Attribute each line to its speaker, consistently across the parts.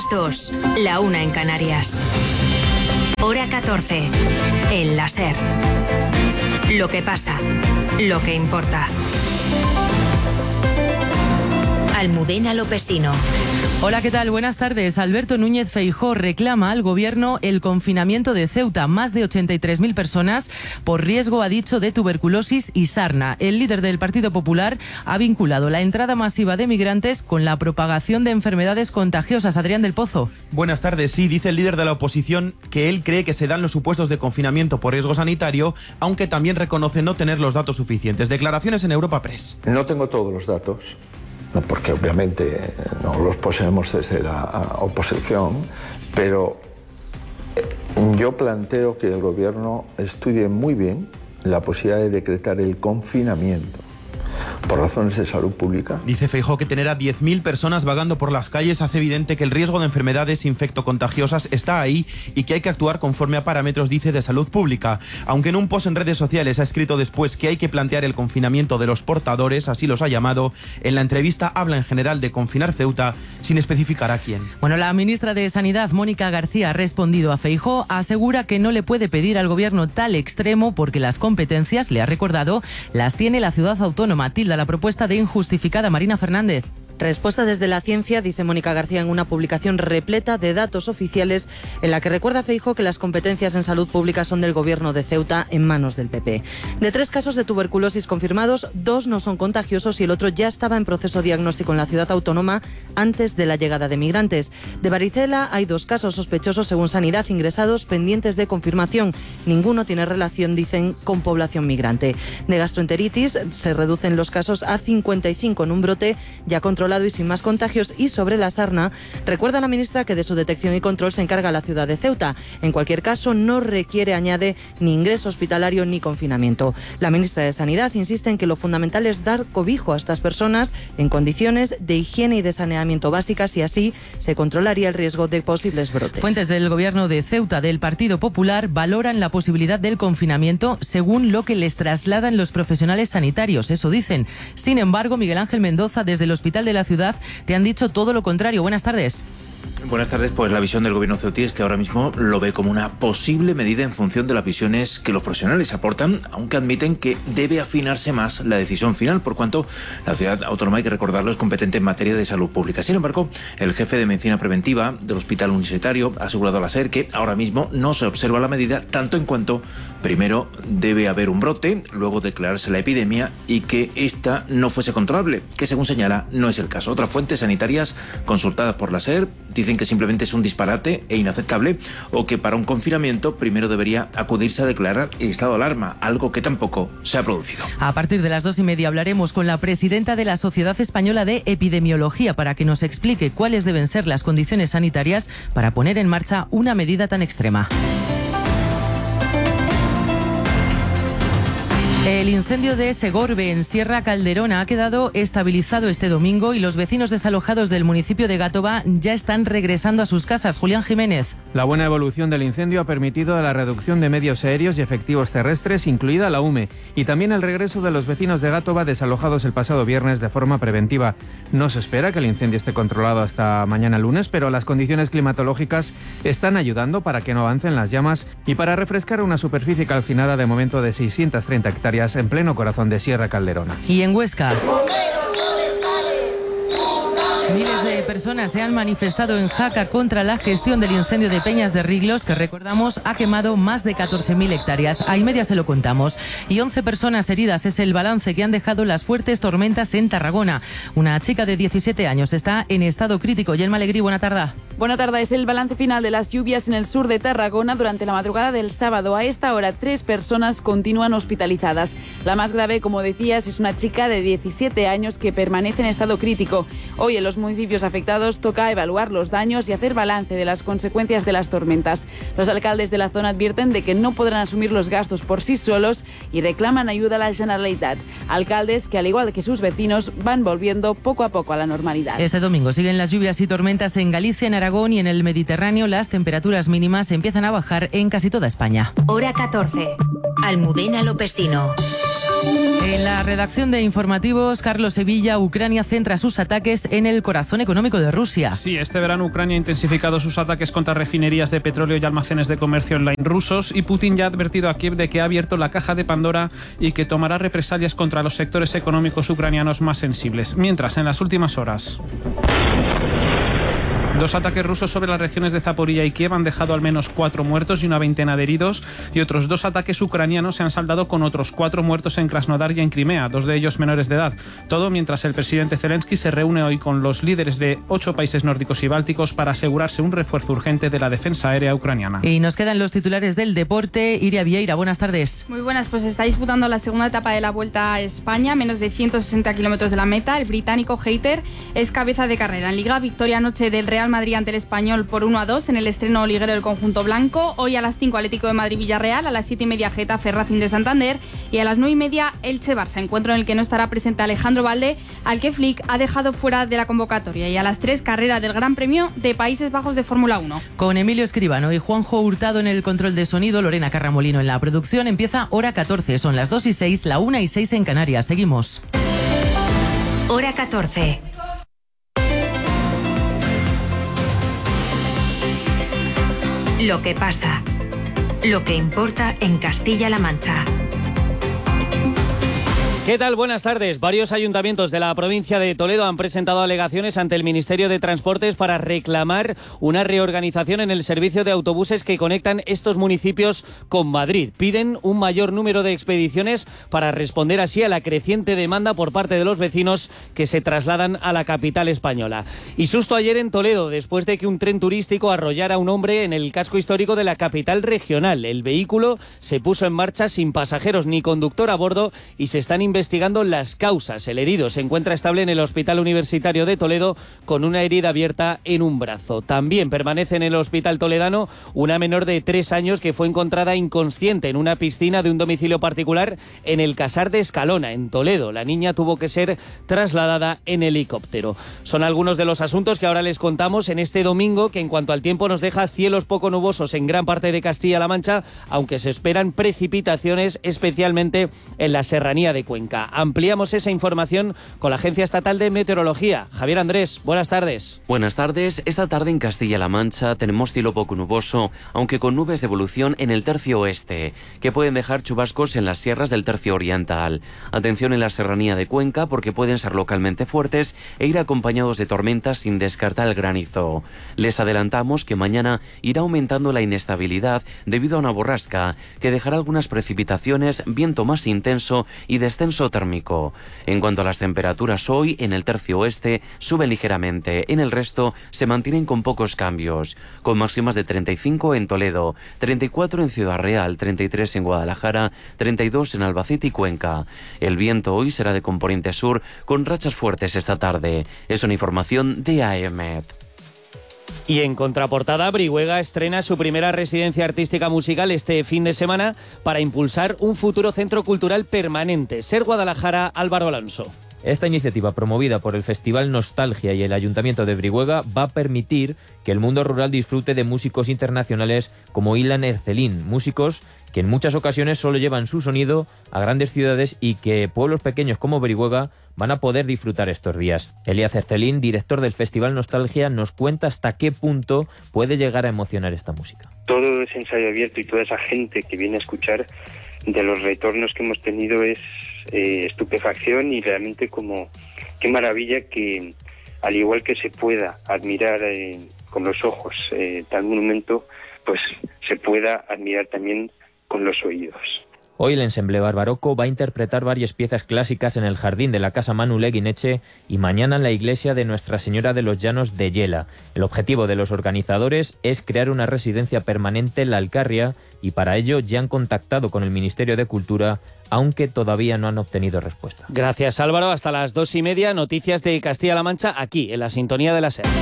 Speaker 1: 2, la 1 en Canarias. Hora 14, en la SER. Lo que pasa, lo que importa. Almudena Lopesino.
Speaker 2: Hola, ¿qué tal? Buenas tardes. Alberto Núñez Feijóo reclama al Gobierno el confinamiento de Ceuta. Más de 83.000 personas por riesgo, ha dicho, de tuberculosis y sarna. El líder del Partido Popular ha vinculado la entrada masiva de migrantes con la propagación de enfermedades contagiosas. Adrián del Pozo.
Speaker 3: Buenas tardes. Sí, dice el líder de la oposición que él cree que se dan los supuestos de confinamiento por riesgo sanitario, aunque también reconoce no tener los datos suficientes. Declaraciones en Europa Press.
Speaker 4: No tengo todos los datos, porque obviamente no los poseemos desde la oposición, pero yo planteo que el Gobierno estudie muy bien la posibilidad de decretar el confinamiento por razones de salud pública.
Speaker 3: Dice Feijóo que tener a 10.000 personas vagando por las calles hace evidente que el riesgo de enfermedades infectocontagiosas está ahí y que hay que actuar conforme a parámetros, dice, de salud pública. Aunque en un post en redes sociales ha escrito después que hay que plantear el confinamiento de los portadores, así los ha llamado, en la entrevista habla en general de confinar Ceuta sin especificar a quién.
Speaker 2: Bueno, la ministra de Sanidad, Mónica García, ha respondido a Feijóo, asegura que no le puede pedir al Gobierno tal extremo porque las competencias, le ha recordado, las tiene la ciudad autónoma. Tilda la propuesta de injustificada. Marina Fernández.
Speaker 5: Respuesta desde la ciencia, dice Mónica García en una publicación repleta de datos oficiales en la que recuerda Feijóo que las competencias en salud pública son del Gobierno de Ceuta en manos del PP. De 3 casos de tuberculosis confirmados, 2 no son contagiosos y el otro ya estaba en proceso diagnóstico en la ciudad autónoma antes de la llegada de migrantes. De varicela hay 2 casos sospechosos según Sanidad ingresados pendientes de confirmación. Ninguno tiene relación, dicen, con población migrante. De gastroenteritis se reducen los casos a 55 en un brote ya controlado y sin más contagios. Y sobre la sarna, recuerda la ministra que de su detección y control se encarga la ciudad de Ceuta. En cualquier caso, no requiere, añade, ni ingreso hospitalario ni confinamiento. La ministra de Sanidad insiste en que lo fundamental es dar cobijo a estas personas en condiciones de higiene y de saneamiento básicas y así se controlaría el riesgo de posibles brotes.
Speaker 2: Fuentes del Gobierno de Ceuta del Partido Popular valoran la posibilidad del confinamiento según lo que les trasladan los profesionales sanitarios. Eso dicen. Sin embargo, Miguel Ángel Mendoza, desde el Hospital de la Ciudad, te han dicho todo lo contrario. Buenas tardes.
Speaker 6: Buenas tardes. Pues la visión del Gobierno ceutí es que ahora mismo lo ve como una posible medida en función de las visiones que los profesionales aportan, aunque admiten que debe afinarse más la decisión final, por cuanto la ciudad autónoma, hay que recordarlo, es competente en materia de salud pública. Sin embargo, el jefe de Medicina Preventiva del Hospital Universitario ha asegurado a la SER que ahora mismo no se observa la medida, tanto en cuanto primero debe haber un brote, luego declararse la epidemia y que esta no fuese controlable, que según señala no es el caso. Otras fuentes sanitarias consultadas por la SER dicen que simplemente es un disparate e inaceptable, o que para un confinamiento primero debería acudirse a declarar el estado de alarma, algo que tampoco se ha producido.
Speaker 2: A partir de las 2:30 hablaremos con la presidenta de la Sociedad Española de Epidemiología para que nos explique cuáles deben ser las condiciones sanitarias para poner en marcha una medida tan extrema. El incendio de Segorbe, en Sierra Calderona, ha quedado estabilizado este domingo y los vecinos desalojados del municipio de Gátova ya están regresando a sus casas. Julián Jiménez.
Speaker 7: La buena evolución del incendio ha permitido la reducción de medios aéreos y efectivos terrestres, incluida la UME, y también el regreso de los vecinos de Gátova desalojados el pasado viernes de forma preventiva. No se espera que el incendio esté controlado hasta mañana lunes, pero las condiciones climatológicas están ayudando para que no avancen las llamas y para refrescar una superficie calcinada de momento de 630 hectáreas en pleno corazón de Sierra Calderona.
Speaker 2: Y en Huesca, miles de personas se han manifestado en Jaca contra la gestión del incendio de Peñas de Riglos, que recordamos ha quemado más de 14.000 hectáreas. A y media se lo contamos. Y 11 personas heridas es el balance que han dejado las fuertes tormentas en Tarragona. Una chica de 17 años está en estado crítico. Yelma Alegrí, buena tarde.
Speaker 8: Buena tarde. Es el balance final de las lluvias en el sur de Tarragona durante la madrugada del sábado. A esta hora, 3 personas continúan hospitalizadas. La más grave, como decías, es una chica de 17 años que permanece en estado crítico. Hoy en los municipios afectados toca evaluar los daños y hacer balance de las consecuencias de las tormentas. Los alcaldes de la zona advierten de que no podrán asumir los gastos por sí solos y reclaman ayuda a la Generalitat. Alcaldes que, al igual que sus vecinos, van volviendo poco a poco a la normalidad.
Speaker 2: Este domingo siguen las lluvias y tormentas en Galicia, en Aragón y en el Mediterráneo. Las temperaturas mínimas empiezan a bajar en casi toda España.
Speaker 1: Hora 14. Almudena Lopesino.
Speaker 2: En la redacción de informativos, Carlos Sevilla, Ucrania centra sus ataques en el corazón económico de Rusia.
Speaker 9: Sí, este verano Ucrania ha intensificado sus ataques contra refinerías de petróleo y almacenes de comercio online rusos, y Putin ya ha advertido a Kiev de que ha abierto la caja de Pandora y que tomará represalias contra los sectores económicos ucranianos más sensibles. Mientras, en las últimas horas, 2 ataques rusos sobre las regiones de Zaporilla y Kiev han dejado al menos 4 muertos y una veintena de heridos, y otros 2 ataques ucranianos se han saldado con otros 4 muertos en Krasnodar y en Crimea, 2 de ellos menores de edad. Todo mientras el presidente Zelensky se reúne hoy con los líderes de 8 países nórdicos y bálticos para asegurarse un refuerzo urgente de la defensa aérea ucraniana.
Speaker 2: Y nos quedan los titulares del deporte. Iria Vieira, buenas tardes.
Speaker 10: Muy buenas, pues está disputando la segunda etapa de la Vuelta a España, menos de 160 kilómetros de la meta. El británico Hayter es cabeza de carrera. En Liga, victoria anoche del Real Madrid ante el Español por 1-2 en el estreno liguero del conjunto blanco. Hoy a las 5 Atlético de Madrid-Villarreal, a las 7:30 Getafe Racing de Santander y a las 9:30 Elche-Barça, encuentro en el que no estará presente Alejandro Valde, al que Flick ha dejado fuera de la convocatoria. Y a las 3 carrera del Gran Premio de Países Bajos de Fórmula 1.
Speaker 2: Con Emilio Escribano y Juanjo Hurtado en el control de sonido, Lorena Carramolino en la producción, empieza Hora 14. Son las 2:06, la 1:06 en Canarias. Seguimos.
Speaker 1: Hora 14. Lo que pasa, lo que importa en Castilla-La Mancha.
Speaker 11: ¿Qué tal? Buenas tardes. Varios ayuntamientos de la provincia de Toledo han presentado alegaciones ante el Ministerio de Transportes para reclamar una reorganización en el servicio de autobuses que conectan estos municipios con Madrid. Piden un mayor número de expediciones para responder así a la creciente demanda por parte de los vecinos que se trasladan a la capital española. Y susto ayer en Toledo, después de que un tren turístico arrollara a un hombre en el casco histórico de la capital regional. El vehículo se puso en marcha sin pasajeros ni conductor a bordo y se están investigando las causas. El herido se encuentra estable en el Hospital Universitario de Toledo con una herida abierta en un brazo. También permanece en el Hospital Toledano una menor de 3 años que fue encontrada inconsciente en una piscina de un domicilio particular en el Casar de Escalona, en Toledo. La niña tuvo que ser trasladada en helicóptero. Son algunos de los asuntos que ahora les contamos en este domingo, que en cuanto al tiempo nos deja cielos poco nubosos en gran parte de Castilla-La Mancha, aunque se esperan precipitaciones especialmente en la serranía de Cuenca. Ampliamos esa información con la Agencia Estatal de Meteorología. Javier Andrés, buenas tardes.
Speaker 12: Buenas tardes. Esta tarde en Castilla-La Mancha tenemos cielo poco nuboso, aunque con nubes de evolución en el tercio oeste, que pueden dejar chubascos en las sierras del tercio oriental. Atención en la serranía de Cuenca, porque pueden ser localmente fuertes e ir acompañados de tormentas sin descartar el granizo. Les adelantamos que mañana irá aumentando la inestabilidad debido a una borrasca, que dejará algunas precipitaciones, viento más intenso y descenso térmico. En cuanto a las temperaturas, hoy en el tercio oeste suben ligeramente, en el resto se mantienen con pocos cambios, con máximas de 35 en Toledo, 34 en Ciudad Real, 33 en Guadalajara, 32 en Albacete y Cuenca. El viento hoy será de componente sur con rachas fuertes esta tarde. Es una información de AEMET.
Speaker 11: Y en contraportada, Brihuega estrena su primera residencia artística musical este fin de semana para impulsar un futuro centro cultural permanente. Ser Guadalajara, Álvaro Alonso.
Speaker 13: Esta iniciativa, promovida por el Festival Nostalgia y el Ayuntamiento de Brihuega, va a permitir que el mundo rural disfrute de músicos internacionales como Ilan Ercelin, músicos que en muchas ocasiones solo llevan su sonido a grandes ciudades y que pueblos pequeños como Brihuega van a poder disfrutar estos días. Elías Ercelin, director del Festival Nostalgia, nos cuenta hasta qué punto puede llegar a emocionar esta música.
Speaker 14: Todo ese ensayo abierto y toda esa gente que viene a escuchar, de los retornos que hemos tenido es estupefacción y realmente como qué maravilla que, al igual que se pueda admirar con los ojos tal monumento, pues se pueda admirar también con los oídos.
Speaker 13: Hoy el Ensemble Barbaroco va a interpretar varias piezas clásicas en el jardín de la Casa Manu Leguineche y mañana en la iglesia de Nuestra Señora de los Llanos de Yela. El objetivo de los organizadores es crear una residencia permanente en la Alcarria y para ello ya han contactado con el Ministerio de Cultura, aunque todavía no han obtenido respuesta.
Speaker 11: Gracias, Álvaro. Hasta las 2:30, noticias de Castilla-La Mancha, aquí en la sintonía de la SER.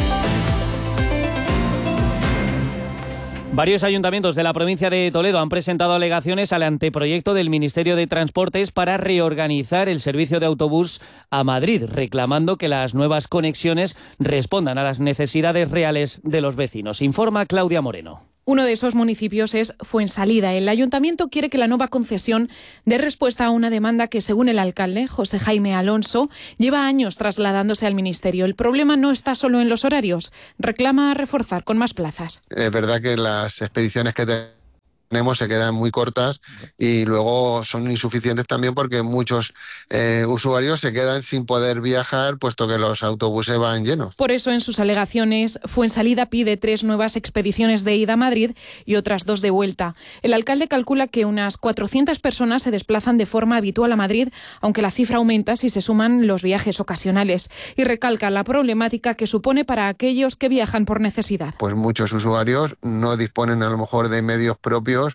Speaker 11: Varios ayuntamientos de la provincia de Toledo han presentado alegaciones al anteproyecto del Ministerio de Transportes para reorganizar el servicio de autobús a Madrid, reclamando que las nuevas conexiones respondan a las necesidades reales de los vecinos. Informa Claudia Moreno.
Speaker 15: Uno de esos municipios es Fuensalida. El ayuntamiento quiere que la nueva concesión dé respuesta a una demanda que, según el alcalde, José Jaime Alonso, lleva años trasladándose al ministerio. El problema no está solo en los horarios. Reclama reforzar con más plazas.
Speaker 16: Es verdad que las expediciones que tenemos se quedan muy cortas y luego son insuficientes también porque muchos usuarios se quedan sin poder viajar puesto que los autobuses van llenos.
Speaker 15: Por eso en sus alegaciones Fuensalida pide 3 nuevas expediciones de ida a Madrid y otras 2 de vuelta. El alcalde calcula que unas 400 personas se desplazan de forma habitual a Madrid, aunque la cifra aumenta si se suman los viajes ocasionales, y recalca la problemática que supone para aquellos que viajan por necesidad.
Speaker 16: Pues muchos usuarios no disponen a lo mejor de medios propios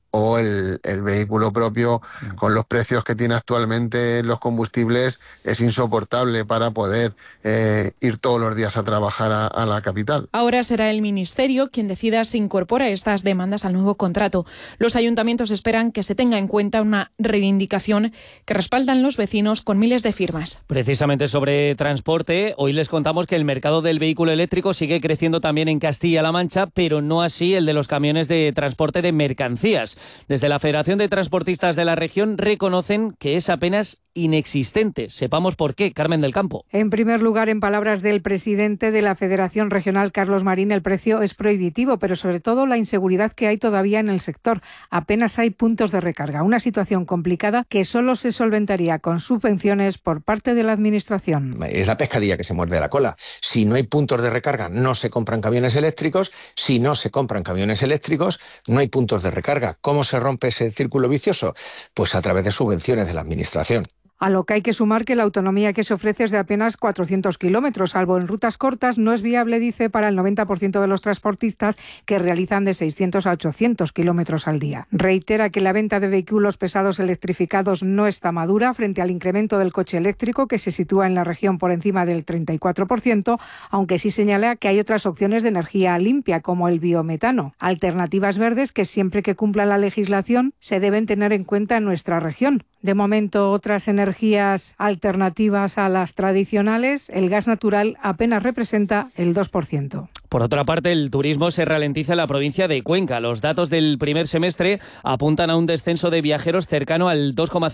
Speaker 16: o el vehículo propio con los precios que tiene actualmente los combustibles es insoportable para poder ir todos los días a trabajar a la capital.
Speaker 15: Ahora será el Ministerio quien decida si incorpora estas demandas al nuevo contrato. Los ayuntamientos esperan que se tenga en cuenta una reivindicación que respaldan los vecinos con miles de firmas.
Speaker 11: Precisamente sobre transporte, hoy les contamos que el mercado del vehículo eléctrico sigue creciendo también en Castilla-La Mancha, pero no así el de los camiones de transporte de mercancías. Desde la Federación de Transportistas de la región reconocen que es apenas inexistente. Sepamos por qué, Carmen del Campo.
Speaker 17: En primer lugar, en palabras del presidente de la Federación Regional, Carlos Marín, el precio es prohibitivo, pero sobre todo la inseguridad que hay todavía en el sector. Apenas hay puntos de recarga, una situación complicada que solo se solventaría con subvenciones por parte de la Administración.
Speaker 18: Es la pescadilla que se muerde la cola. Si no hay puntos de recarga, no se compran camiones eléctricos. Si no se compran camiones eléctricos, no hay puntos de recarga. ¿Cómo se rompe ese círculo vicioso? Pues a través de subvenciones de la Administración.
Speaker 17: A lo que hay que sumar que la autonomía que se ofrece es de apenas 400 kilómetros, salvo en rutas cortas, no es viable, dice, para el 90% de los transportistas que realizan de 600 a 800 kilómetros al día. Reitera que la venta de vehículos pesados electrificados no está madura frente al incremento del coche eléctrico, que se sitúa en la región por encima del 34%, aunque sí señala que hay otras opciones de energía limpia, como el biometano. Alternativas verdes que, siempre que cumpla la legislación, se deben tener en cuenta en nuestra región. De momento, otras energías alternativas a las tradicionales, el gas natural apenas representa el 2%.
Speaker 11: Por otra parte, el turismo se ralentiza en la provincia de Cuenca. Los datos del primer semestre apuntan a un descenso de viajeros cercano al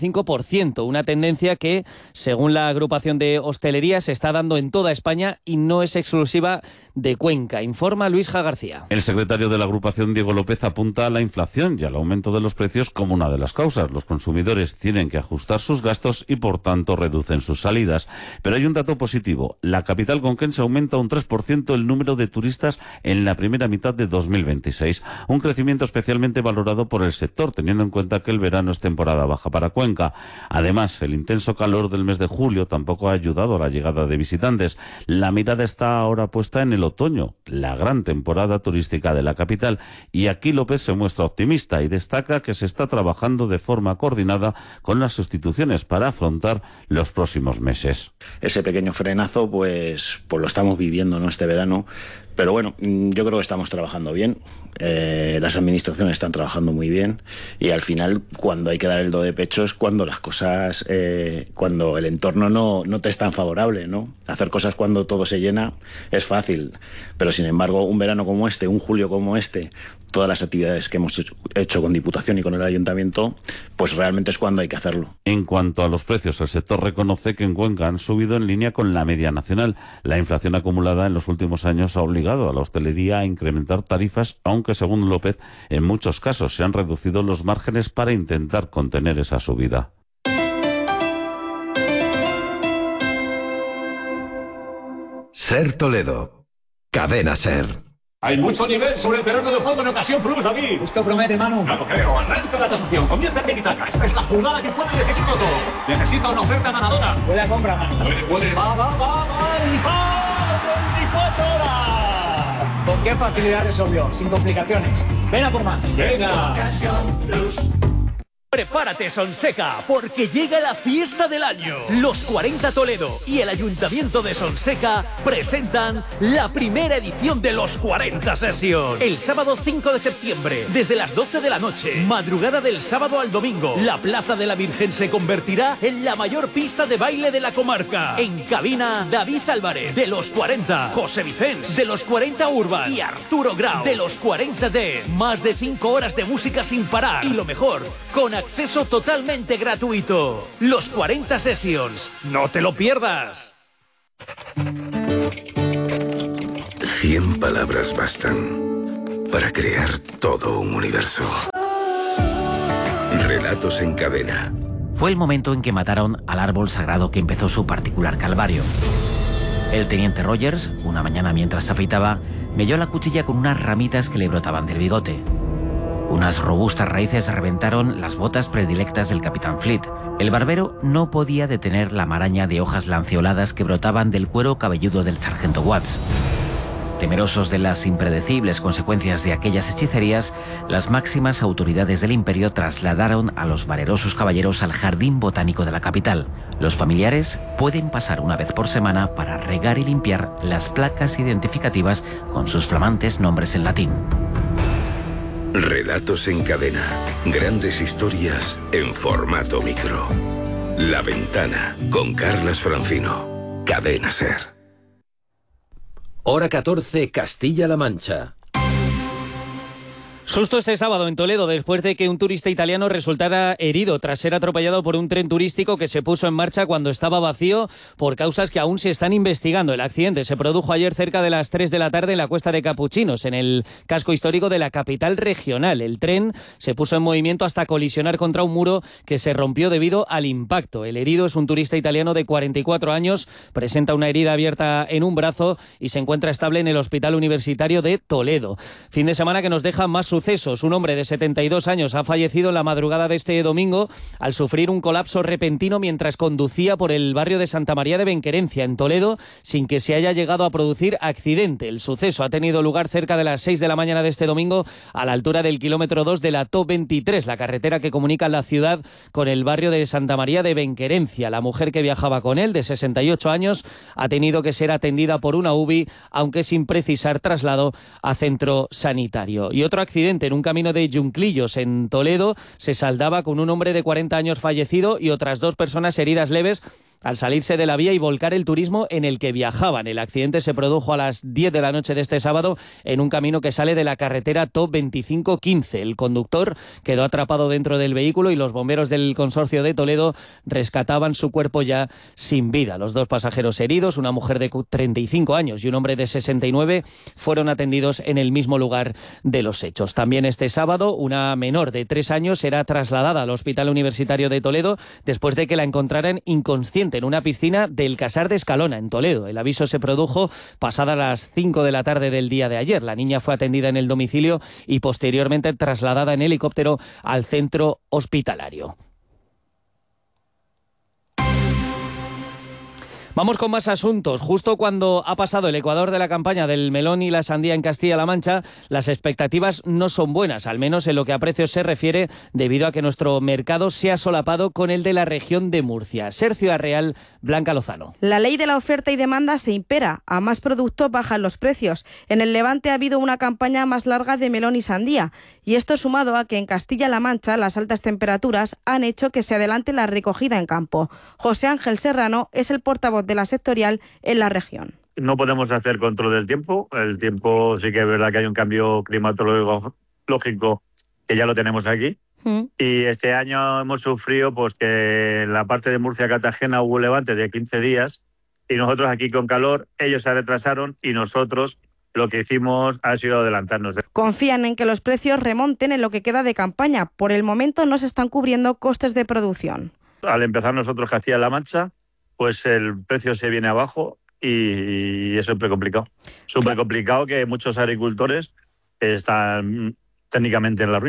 Speaker 11: 2,5%, una tendencia que, según la agrupación de hostelería, se está dando en toda España y no es exclusiva de Cuenca, informa Luisja García.
Speaker 19: El secretario de la agrupación, Diego López, apunta a la inflación y al aumento de los precios como una de las causas. Los consumidores tienen que ajustar sus gastos y, por tanto, reducen sus salidas. Pero hay un dato positivo. La capital conquense aumenta un 3% el número de turistas en la primera mitad de 2026. Un crecimiento especialmente valorado por el sector, teniendo en cuenta que el verano es temporada baja para Cuenca. Además, el intenso calor del mes de julio tampoco ha ayudado a la llegada de visitantes. La mirada está ahora puesta en el otoño, la gran temporada turística de la capital. Y aquí López se muestra optimista y destaca que se está trabajando de forma coordinada con las sustituciones para afrontar los próximos meses.
Speaker 20: Ese pequeño frenazo pues lo estamos viviendo, ¿no?, este verano, pero bueno, yo creo que estamos trabajando bien. Las administraciones están trabajando muy bien y al final, cuando hay que dar el do de pecho, es cuando las cosas, cuando el entorno no te es tan favorable, ¿no? Hacer cosas cuando todo se llena es fácil, pero sin embargo, un verano como este, un julio como este, todas las actividades que hemos hecho con Diputación y con el Ayuntamiento, pues realmente es cuando hay que hacerlo.
Speaker 19: En cuanto a los precios, el sector reconoce que en Cuenca han subido en línea con la media nacional. La inflación acumulada en los últimos años ha obligado a la hostelería a incrementar tarifas, aunque según López, en muchos casos se han reducido los márgenes para intentar contener esa subida.
Speaker 21: Ser Toledo. Cadena Ser.
Speaker 22: Hay mucho nivel sobre el terreno de juego en Ocasión Plus, David.
Speaker 23: Esto promete, Manu.
Speaker 22: No lo creo. Arranca la tasación. Comienza el tiki-taka. Esta es la jugada que puede decidirlo todo. Necesita una oferta ganadora.
Speaker 23: Huele a compra, Manu.
Speaker 22: Huele. Va. ¡24 horas!
Speaker 23: ¿Con qué facilidad resolvió? Sin complicaciones. Ven a por más.
Speaker 22: Venga.
Speaker 23: Ocasión Plus.
Speaker 3: Prepárate, Sonseca, porque llega la fiesta del año. Los 40 Toledo y el Ayuntamiento de Sonseca presentan la primera edición de los 40 Sessions. El sábado 5 de septiembre, desde las 12 de la noche, madrugada del sábado al domingo, la Plaza de la Virgen se convertirá en la mayor pista de baile de la comarca. En cabina, David Álvarez, de los 40, José Vicens, de los 40 Urban y Arturo Grau, de los 40 Dance. Más de 5 horas de música sin parar. Y lo mejor, con acceso totalmente gratuito. Los 40 Sessions. ¡No te lo pierdas!
Speaker 21: 100 palabras bastan para crear todo un universo. Relatos en cadena.
Speaker 4: Fue el momento en que mataron al árbol sagrado que empezó su particular calvario. El teniente Rogers, una mañana mientras se afeitaba, melló la cuchilla con unas ramitas que le brotaban del bigote. Unas robustas raíces reventaron las botas predilectas del capitán Fleet. El barbero no podía detener la maraña de hojas lanceoladas que brotaban del cuero cabelludo del sargento Watts. Temerosos de las impredecibles consecuencias de aquellas hechicerías, las máximas autoridades del imperio trasladaron a los valerosos caballeros al jardín botánico de la capital. Los familiares pueden pasar una vez por semana para regar y limpiar las placas identificativas con sus flamantes nombres en latín.
Speaker 21: Relatos en cadena. Grandes historias en formato micro. La Ventana, con Carlas Francino. Cadena SER.
Speaker 23: Hora 14, Castilla-La Mancha.
Speaker 11: Susto este sábado en Toledo después de que un turista italiano resultara herido tras ser atropellado por un tren turístico que se puso en marcha cuando estaba vacío por causas que aún se están investigando. El accidente se produjo ayer cerca de las 3 de la tarde en la Cuesta de Capuchinos, en el casco histórico de la capital regional. El tren se puso en movimiento hasta colisionar contra un muro que se rompió debido al impacto. El herido es un turista italiano de 44 años, presenta una herida abierta en un brazo y se encuentra estable en el Hospital Universitario de Toledo. Fin de semana que nos deja más sucesos. Un hombre de 72 años ha fallecido en la madrugada de este domingo al sufrir un colapso repentino mientras conducía por el barrio de Santa María de Benquerencia, en Toledo, sin que se haya llegado a producir accidente. El suceso ha tenido lugar cerca de las 6 de la mañana de este domingo, a la altura del kilómetro 2 de la TOP 23, la carretera que comunica la ciudad con el barrio de Santa María de Benquerencia. La mujer que viajaba con él, de 68 años, ha tenido que ser atendida por una UBI, aunque sin precisar traslado a centro sanitario. Y otro accidente en un camino de Yunclillos, en Toledo, se saldaba con un hombre de 40 años fallecido y otras 2 personas heridas leves al salirse de la vía y volcar el turismo en el que viajaban. El accidente se produjo a las 10 de la noche de este sábado en un camino que sale de la carretera TOP 2515. El conductor quedó atrapado dentro del vehículo y los bomberos del consorcio de Toledo rescataban su cuerpo ya sin vida. Los 2 pasajeros heridos, una mujer de 35 años y un hombre de 69, fueron atendidos en el mismo lugar de los hechos. También este sábado, una menor de 3 años será trasladada al Hospital Universitario de Toledo después de que la encontraran inconsciente en una piscina del Casar de Escalona, en Toledo. El aviso se produjo pasada las 5 de la tarde del día de ayer. La niña fue atendida en el domicilio y posteriormente trasladada en helicóptero al centro hospitalario. Vamos con más asuntos. Justo cuando ha pasado el ecuador de la campaña del melón y la sandía en Castilla-La Mancha, las expectativas no son buenas, al menos en lo que a precios se refiere, debido a que nuestro mercado se ha solapado con el de la región de Murcia. Ser Ciudad Real, Blanca Lozano.
Speaker 24: La ley de la oferta y demanda se impera. A más producto bajan los precios. En el Levante ha habido una campaña más larga de melón y sandía. Y esto sumado a que en Castilla-La Mancha las altas temperaturas han hecho que se adelante la recogida en campo. José Ángel Serrano es el portavoz de la sectorial en la región.
Speaker 25: No podemos hacer control del tiempo. El tiempo sí que es verdad que hay un cambio climatológico que ya lo tenemos aquí. Y este año hemos sufrido pues que en la parte de Murcia-Cartagena hubo levante de 15 días y nosotros aquí con calor, ellos se retrasaron y nosotros lo que hicimos ha sido adelantarnos.
Speaker 24: Confían en que los precios remonten en lo que queda de campaña. Por el momento no se están cubriendo costes de producción.
Speaker 25: Al empezar nosotros Castilla-La Mancha, pues el precio se viene abajo y es súper complicado. Súper complicado, que muchos agricultores están técnicamente en la ruina.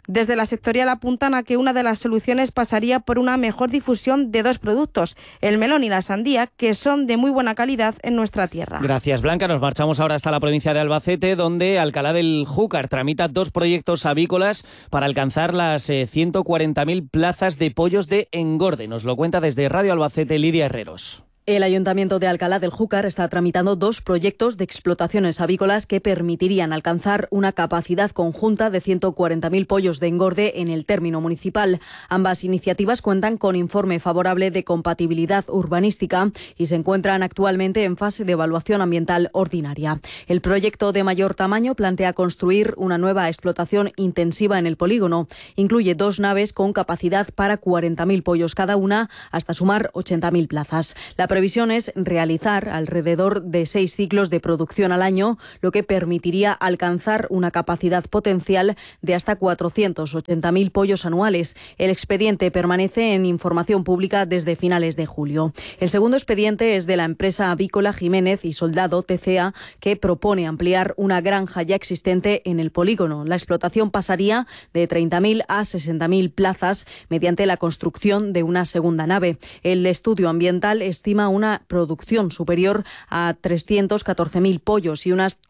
Speaker 24: Desde la sectorial apuntan a que una de las soluciones pasaría por una mejor difusión de dos productos, el melón y la sandía, que son de muy buena calidad en nuestra tierra.
Speaker 11: Gracias, Blanca. Nos marchamos ahora hasta la provincia de Albacete, donde Alcalá del Júcar tramita 2 proyectos avícolas para alcanzar las 140.000 plazas de pollos de engorde. Nos lo cuenta desde Radio Albacete Lidia Herreros.
Speaker 5: El Ayuntamiento de Alcalá del Júcar está tramitando 2 proyectos de explotaciones avícolas que permitirían alcanzar una capacidad conjunta de 140.000 pollos de engorde en el término municipal. Ambas iniciativas cuentan con informe favorable de compatibilidad urbanística y se encuentran actualmente en fase de evaluación ambiental ordinaria. El proyecto de mayor tamaño plantea construir una nueva explotación intensiva en el polígono. Incluye 2 naves con capacidad para 40.000 pollos cada una, hasta sumar 80.000 plazas. La previsión es realizar alrededor de 6 ciclos de producción al año, lo que permitiría alcanzar una capacidad potencial de hasta 480.000 pollos anuales. El expediente permanece en información pública desde finales de julio. El segundo expediente es de la empresa avícola Jiménez y Soldado TCA, que propone ampliar una granja ya existente en el polígono. La explotación pasaría de 30.000 a 60.000 plazas mediante la construcción de una segunda nave. El estudio ambiental estima una producción superior a 314.000 pollos y unas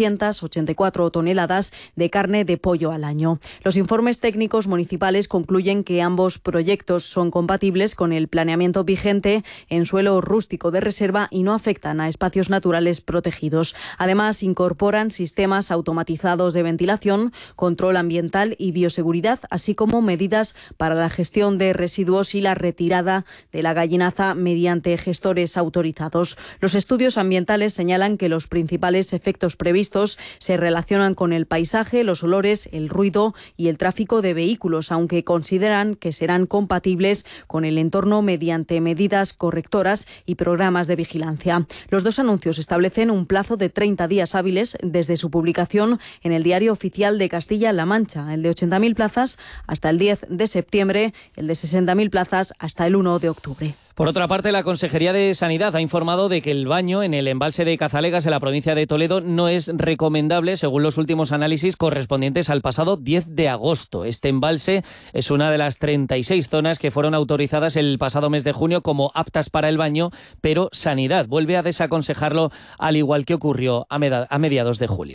Speaker 5: 484 toneladas de carne de pollo al año. Los informes técnicos municipales concluyen que ambos proyectos son compatibles con el planeamiento vigente en suelo rústico de reserva y no afectan a espacios naturales protegidos. Además, incorporan sistemas automatizados de ventilación, control ambiental y bioseguridad, así como medidas para la gestión de residuos y la retirada de la gallinaza mediante gestores autorizados. Los estudios ambientales señalan que los principales efectos previstos se relacionan con el paisaje, los olores, el ruido y el tráfico de vehículos, aunque consideran que serán compatibles con el entorno mediante medidas correctoras y programas de vigilancia. Los 2 anuncios establecen un plazo de 30 días hábiles desde su publicación en el Diario Oficial de Castilla-La Mancha, el de 80.000 plazas hasta el 10 de septiembre, el de 60.000 plazas hasta el 1 de octubre.
Speaker 11: Por otra parte, la Consejería de Sanidad ha informado de que el baño en el embalse de Cazalegas en la provincia de Toledo no es recomendable según los últimos análisis correspondientes al pasado 10 de agosto. Este embalse es una de las 36 zonas que fueron autorizadas el pasado mes de junio como aptas para el baño, pero Sanidad vuelve a desaconsejarlo, al igual que ocurrió a mediados de julio.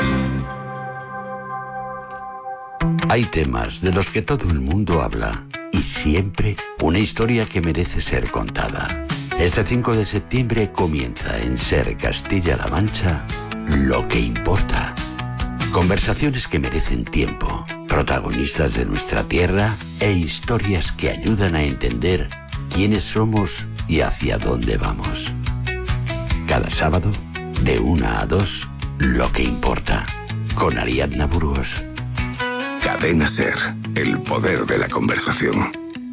Speaker 6: Hay temas de los que todo el mundo habla y siempre una historia que merece ser contada. Este 5 de septiembre comienza en Ser Castilla-La Mancha Lo que importa. Conversaciones que merecen tiempo, protagonistas de nuestra tierra e historias que ayudan a entender quiénes somos y hacia dónde vamos. Cada sábado, de 1 a 2, Lo que importa, con Ariadna Burgos.
Speaker 21: Cadena Ser, el poder de la conversación.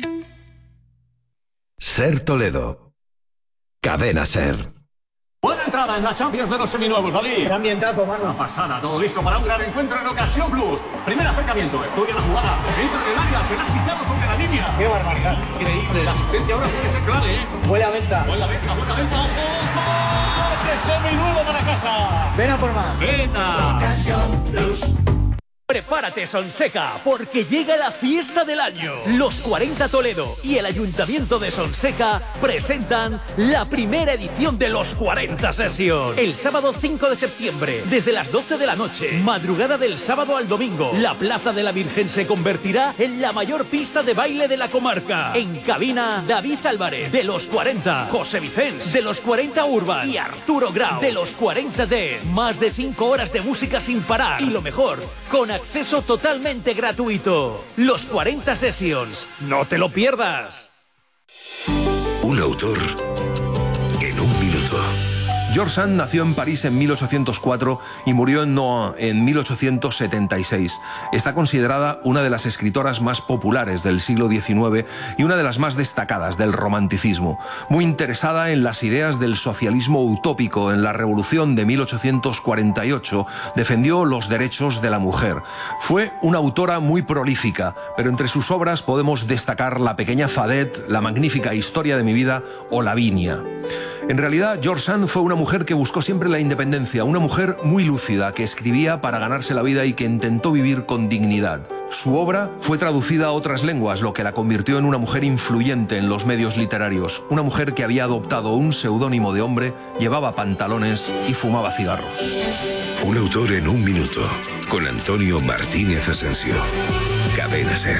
Speaker 21: Ser Toledo. Cadena Ser.
Speaker 22: Buena entrada en la Champions de los seminuevos, David.
Speaker 7: Qué ambientazo, mano.
Speaker 22: Una pasada, todo listo para un gran encuentro en Ocasión Plus. Primer acercamiento, estudia la jugada. Entra en el área, será quitado sobre la línea.
Speaker 7: Qué barbaridad.
Speaker 22: Increíble, la asistencia ahora puede ser clave, ¿eh?
Speaker 7: Buena venta.
Speaker 22: Buena venta, ojo. ¡Coche seminuevo para casa!
Speaker 7: Ven a por más.
Speaker 22: Venta.
Speaker 7: Ocasión Plus.
Speaker 3: Prepárate, Sonseca, porque llega la fiesta del año. Los 40 Toledo y el Ayuntamiento de Sonseca presentan la primera edición de los 40 Sessions. El sábado 5 de septiembre, desde las 12 de la noche, madrugada del sábado al domingo, la Plaza de la Virgen se convertirá en la mayor pista de baile de la comarca. En cabina, David Álvarez, de los 40, José Vicens, de los 40 Urban y Arturo Grau, de los 40 Dance. Más de 5 horas de música sin parar. Y lo mejor, con acceso totalmente gratuito. Los 40 Sessions. No te lo pierdas.
Speaker 21: Un autor en un minuto.
Speaker 8: George Sand nació en París en 1804 y murió en Nohant en 1876. Está considerada una de las escritoras más populares del siglo XIX y una de las más destacadas del romanticismo. Muy interesada en las ideas del socialismo utópico en la Revolución de 1848, defendió los derechos de la mujer. Fue una autora muy prolífica, pero entre sus obras podemos destacar La pequeña Fadette, La magnífica historia de mi vida o Lavinia. En realidad, George Sand fue una mujer que buscó siempre la independencia, una mujer muy lúcida que escribía para ganarse la vida y que intentó vivir con dignidad. Su obra fue traducida a otras lenguas, lo que la convirtió en una mujer influyente en los medios literarios. Una mujer que había adoptado un seudónimo de hombre, llevaba pantalones y fumaba cigarros.
Speaker 21: Un autor en un minuto, con Antonio Martínez Asensio. Cadena SER.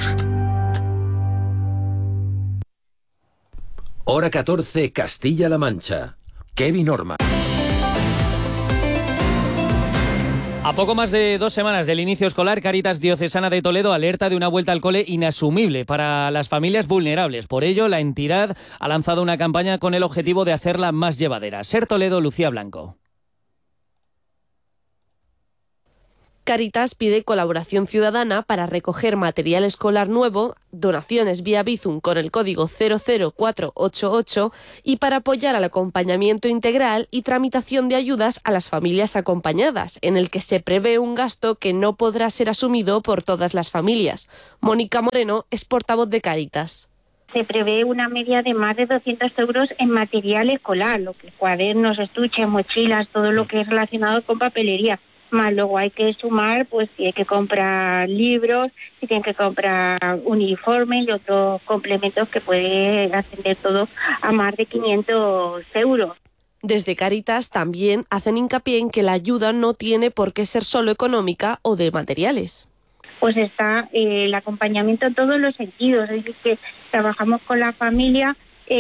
Speaker 23: Hora 14, Castilla-La Mancha. Kevin Orman.
Speaker 11: A poco más de 2 semanas del inicio escolar, Cáritas Diocesana de Toledo alerta de una vuelta al cole inasumible para las familias vulnerables. Por ello, la entidad ha lanzado una campaña con el objetivo de hacerla más llevadera. SER Toledo, Lucía Blanco.
Speaker 1: Cáritas pide colaboración ciudadana para recoger material escolar nuevo, donaciones vía Bizum con el código 00488 y para apoyar al acompañamiento integral y tramitación de ayudas a las familias acompañadas, en el que se prevé un gasto que no podrá ser asumido por todas las familias. Mónica Moreno es portavoz de Cáritas.
Speaker 2: Se prevé una media de más de 200 euros en material escolar, lo que cuadernos, estuches, mochilas, todo lo que es relacionado con papelería. Más luego hay que sumar, pues si hay que comprar libros, si tienen que comprar uniformes y otros complementos que puede ascender todo a más de 500 euros.
Speaker 1: Desde Cáritas también hacen hincapié en que la ayuda no tiene por qué ser solo económica o de materiales.
Speaker 2: Pues está el acompañamiento en todos los sentidos, es decir, que trabajamos con la familia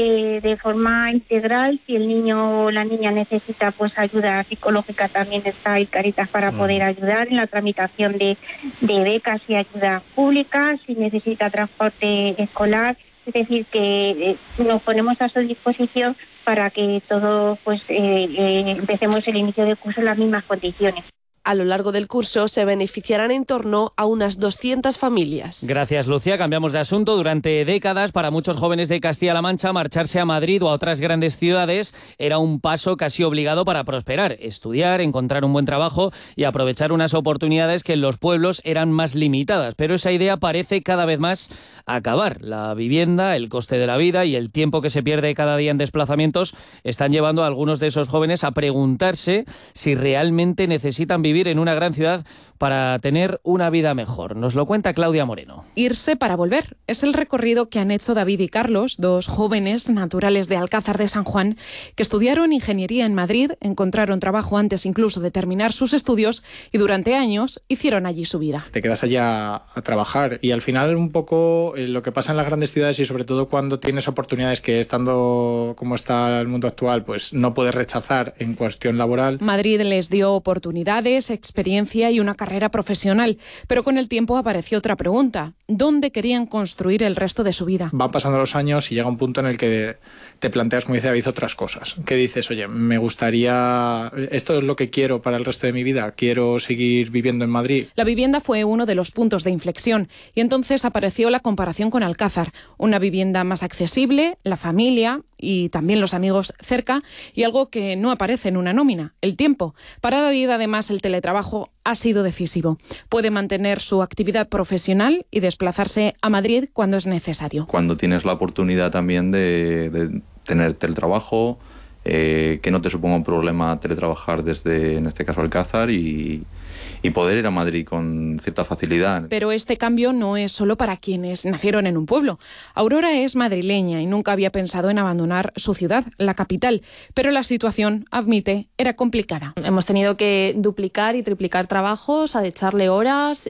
Speaker 2: de forma integral. Si el niño o la niña necesita pues ayuda psicológica, también está ahí Cáritas para poder ayudar en la tramitación de becas y ayuda pública, si necesita transporte escolar, es decir que nos ponemos a su disposición para que todos pues empecemos el inicio del curso en las mismas condiciones.
Speaker 1: A lo largo del curso se beneficiarán en torno a unas 200 familias.
Speaker 11: Gracias, Lucía. Cambiamos de asunto. Durante décadas, para muchos jóvenes de Castilla-La Mancha, marcharse a Madrid o a otras grandes ciudades era un paso casi obligado para prosperar, estudiar, encontrar un buen trabajo y aprovechar unas oportunidades que en los pueblos eran más limitadas. Pero esa idea parece cada vez más acabar. La vivienda, el coste de la vida y el tiempo que se pierde cada día en desplazamientos están llevando a algunos de esos jóvenes a preguntarse si realmente necesitan vivir en una gran ciudad para tener una vida mejor. Nos lo cuenta Claudia Moreno.
Speaker 15: Irse para volver. Es el recorrido que han hecho David y Carlos, 2 jóvenes naturales de Alcázar de San Juan, que estudiaron ingeniería en Madrid, encontraron trabajo antes incluso de terminar sus estudios y durante años hicieron allí su vida.
Speaker 9: Te quedas allá a trabajar y al final un poco lo que pasa en las grandes ciudades y sobre todo cuando tienes oportunidades que estando como está el mundo actual pues no puedes rechazar en cuestión laboral.
Speaker 15: Madrid les dio oportunidades, experiencia y una carrera profesional, pero con el tiempo apareció otra pregunta: ¿dónde querían construir el resto de su vida?
Speaker 9: Van pasando los años y llega un punto en el que te planteas, como dice David, otras cosas. ¿Qué dices? Oye, me gustaría... ¿Esto es lo que quiero para el resto de mi vida? ¿Quiero seguir viviendo en Madrid?
Speaker 15: La vivienda fue uno de los puntos de inflexión y entonces apareció la comparación con Alcázar. Una vivienda más accesible, la familia y también los amigos cerca y algo que no aparece en una nómina: el tiempo. Para David, además, el teletrabajo ha sido decisivo. Puede mantener su actividad profesional y desplazarse a Madrid cuando es necesario.
Speaker 10: Cuando tienes la oportunidad también de tener teletrabajo, que no te suponga un problema teletrabajar desde, en este caso, Alcázar y poder ir a Madrid con cierta facilidad.
Speaker 15: Pero este cambio no es solo para quienes nacieron en un pueblo. Aurora es madrileña y nunca había pensado en abandonar su ciudad, la capital, pero la situación, admite, era complicada.
Speaker 12: Hemos tenido que duplicar y triplicar trabajos, a echarle horas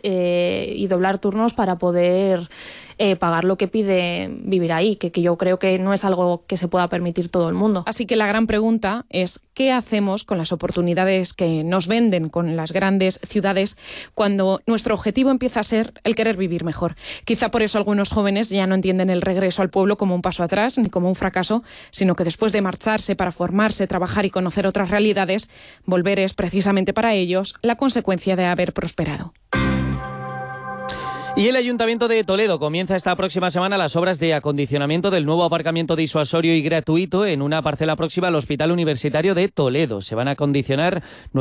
Speaker 12: y doblar turnos para poder pagar lo que pide vivir ahí, que yo creo que no es algo que se pueda permitir todo el mundo.
Speaker 15: Así que la gran pregunta es: ¿qué hacemos con las oportunidades que nos venden con las grandes ciudades cuando nuestro objetivo empieza a ser el querer vivir mejor? Quizá por eso algunos jóvenes ya no entienden el regreso al pueblo como un paso atrás ni como un fracaso, sino que después de marcharse para formarse, trabajar y conocer otras realidades, volver es precisamente para ellos la consecuencia de haber prosperado.
Speaker 11: Y el Ayuntamiento de Toledo comienza esta próxima semana las obras de acondicionamiento del nuevo aparcamiento disuasorio y gratuito en una parcela próxima al Hospital Universitario de Toledo. Se van a acondicionar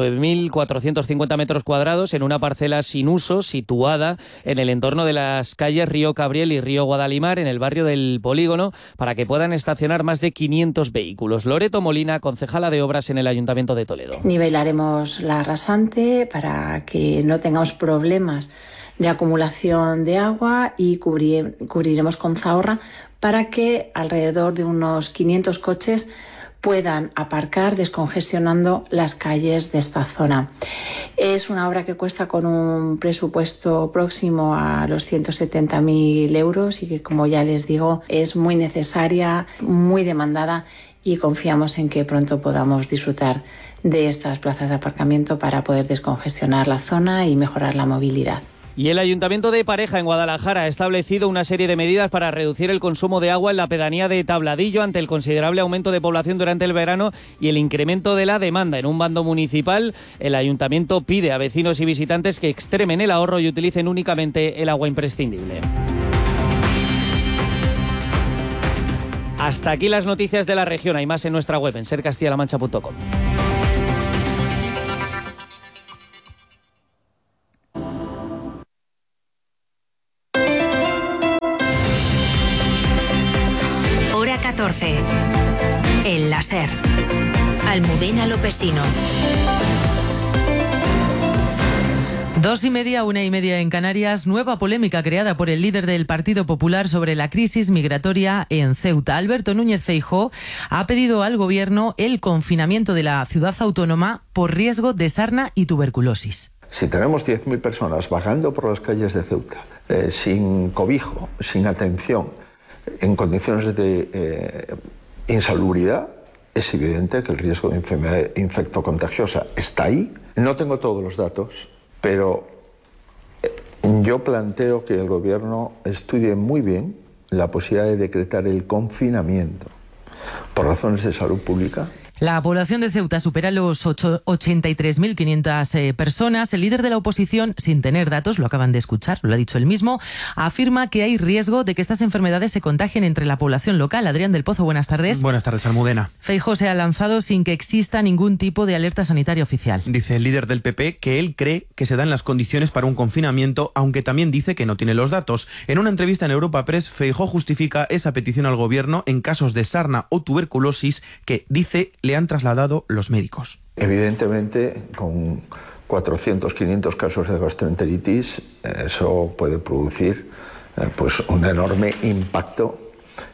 Speaker 11: 9.450 metros cuadrados en una parcela sin uso situada en el entorno de las calles Río Cabriel y Río Guadalimar, en el barrio del Polígono, para que puedan estacionar más de 500 vehículos. Loreto Molina, concejala de Obras en el Ayuntamiento de Toledo.
Speaker 26: Nivelaremos la rasante para que no tengamos problemas
Speaker 13: de acumulación de agua y cubriremos con Zahorra para que alrededor de unos 500 coches puedan aparcar descongestionando las calles de esta zona. Es una obra que cuesta con un presupuesto próximo a los 170.000 euros y que, como ya les digo, es muy necesaria, muy demandada y confiamos en que pronto podamos disfrutar de estas plazas de aparcamiento para poder descongestionar la zona y mejorar la movilidad.
Speaker 11: Y el Ayuntamiento de Pareja, en Guadalajara, ha establecido una serie de medidas para reducir el consumo de agua en la pedanía de Tabladillo ante el considerable aumento de población durante el verano y el incremento de la demanda. En un bando municipal, el Ayuntamiento pide a vecinos y visitantes que extremen el ahorro y utilicen únicamente el agua imprescindible. Hasta aquí las noticias de la región. Hay más en nuestra web, en sercastillalamancha.com.
Speaker 14: Hora 14. El láser. Almudena Lopesino.
Speaker 16: 2:30, 1:30 en Canarias. Nueva polémica creada por el líder del Partido Popular sobre la crisis migratoria en Ceuta. Alberto Núñez Feijóo ha pedido al Gobierno el confinamiento de la ciudad autónoma por riesgo de sarna y tuberculosis.
Speaker 17: Si tenemos 10.000 personas vagando por las calles de Ceuta, sin cobijo, sin atención, en condiciones de insalubridad, es evidente que el riesgo de enfermedad infectocontagiosa está ahí. No tengo todos los datos, pero yo planteo que el Gobierno estudie muy bien la posibilidad de decretar el confinamiento por razones de salud pública.
Speaker 16: La población de Ceuta supera los 83.500 personas. El líder de la oposición, sin tener datos, lo acaban de escuchar, lo ha dicho él mismo, afirma que hay riesgo de que estas enfermedades se contagien entre la población local. Adrián del Pozo, buenas tardes.
Speaker 18: Buenas tardes, Almudena.
Speaker 16: Feijóo se ha lanzado sin que exista ningún tipo de alerta sanitaria oficial.
Speaker 18: Dice el líder del PP que él cree que se dan las condiciones para un confinamiento, aunque también dice que no tiene los datos. En una entrevista en Europa Press, Feijóo justifica esa petición al Gobierno en casos de sarna o tuberculosis que, dice, le han trasladado los médicos.
Speaker 17: Evidentemente, con 400, 500 casos de gastroenteritis, eso puede producir pues un enorme impacto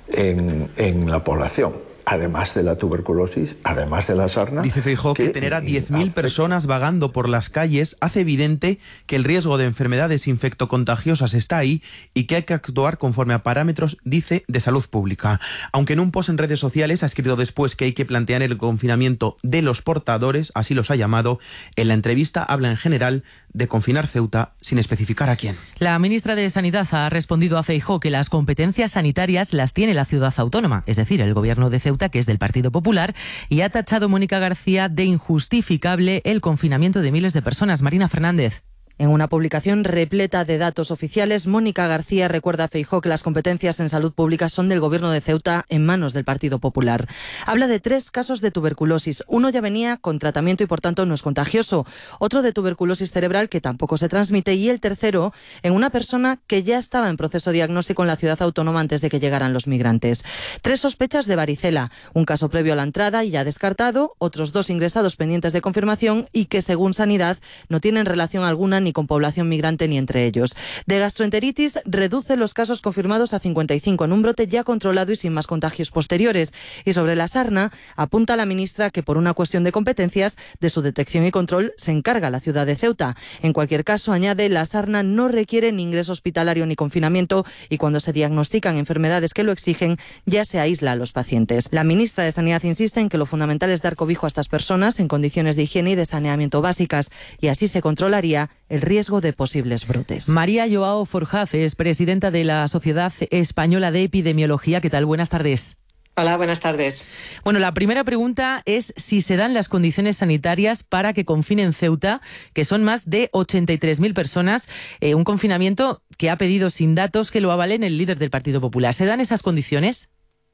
Speaker 17: en la población. Además de la tuberculosis, además de la sarna.
Speaker 18: Dice Feijóo que tener a 10.000 personas vagando por las calles hace evidente que el riesgo de enfermedades infectocontagiosas está ahí y que hay que actuar conforme a parámetros, dice, de salud pública. Aunque en un post en redes sociales ha escrito después que hay que plantear el confinamiento de los portadores, así los ha llamado, en la entrevista habla en general de confinar Ceuta sin especificar a quién.
Speaker 16: La ministra de Sanidad ha respondido a Feijóo que las competencias sanitarias las tiene la ciudad autónoma, es decir, el Gobierno de Ceuta, que es del Partido Popular, y ha tachado Mónica García de injustificable el confinamiento de miles de personas. Marina Fernández.
Speaker 26: En una publicación repleta de datos oficiales, Mónica García recuerda a Feijóo que las competencias en salud pública son del Gobierno de Ceuta en manos del Partido Popular. Habla de 3 casos de tuberculosis. Uno ya venía con tratamiento y por tanto no es contagioso. Otro de tuberculosis cerebral que tampoco se transmite y el tercero en una persona que ya estaba en proceso diagnóstico en la ciudad autónoma antes de que llegaran los migrantes. 3 sospechas de varicela, un caso previo a la entrada y ya descartado, otros 2 ingresados pendientes de confirmación y que según Sanidad no tienen relación alguna ni con población migrante ni entre ellos. De gastroenteritis reduce los casos confirmados a 55 en un brote ya controlado y sin más contagios posteriores. Y sobre la sarna, apunta la ministra que por una cuestión de competencias de su detección y control se encarga la ciudad de Ceuta. En cualquier caso, añade, la sarna no requiere ni ingreso hospitalario ni confinamiento y cuando se diagnostican enfermedades que lo exigen ya se aísla a los pacientes. La ministra de Sanidad insiste en que lo fundamental es dar cobijo a estas personas en condiciones de higiene y de saneamiento básicas y así se controlaría el riesgo de posibles brotes.
Speaker 16: María Joao Forjaz es presidenta de la Sociedad Española de Epidemiología. ¿Qué tal? Buenas tardes.
Speaker 27: Hola, buenas tardes.
Speaker 16: Bueno, la primera pregunta es si se dan las condiciones sanitarias para que confinen Ceuta, que son más de 83.000 personas, un confinamiento que ha pedido sin datos que lo avalen el líder del Partido Popular. ¿Se dan esas condiciones?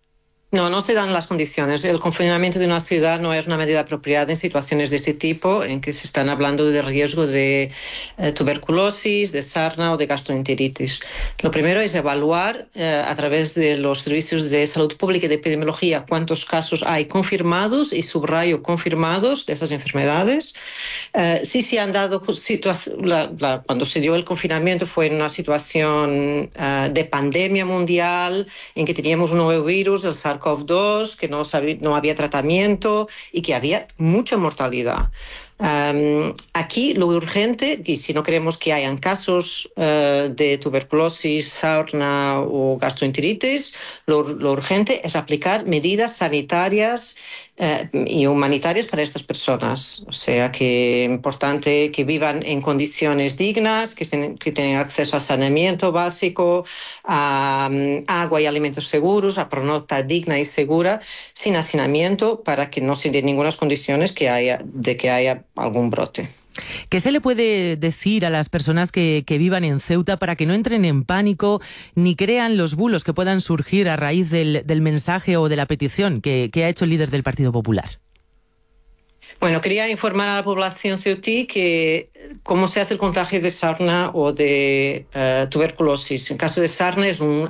Speaker 4: No se dan las condiciones. El confinamiento de una ciudad no es una medida apropiada en situaciones de este tipo, en que se están hablando de riesgo de tuberculosis, de sarna o de gastroenteritis. Lo primero es evaluar a través de los servicios de salud pública y de epidemiología cuántos casos hay confirmados, y subrayo confirmados, de esas enfermedades. Sí se han dado cuando se dio el confinamiento fue en una situación de pandemia mundial, en que teníamos un nuevo virus, el SARS-CoV-2, que no había tratamiento y que había mucha mortalidad. Aquí lo urgente, y si no queremos que hayan casos de tuberculosis, sarna o gastroenteritis, lo urgente es aplicar medidas sanitarias y humanitarias para estas personas. O sea, que es importante que vivan en condiciones dignas, que tengan acceso a saneamiento básico, a agua y alimentos seguros, a pernocta digna y segura, sin hacinamiento, para que no se den ninguna condiciones que haya algún brote.
Speaker 16: ¿Qué se le puede decir a las personas que vivan en Ceuta para que no entren en pánico ni crean los bulos que puedan surgir a raíz del mensaje o de la petición que ha hecho el líder del Partido Popular?
Speaker 4: Bueno, quería informar a la población ceutí que cómo se hace el contagio de sarna o de tuberculosis. En caso de sarna es un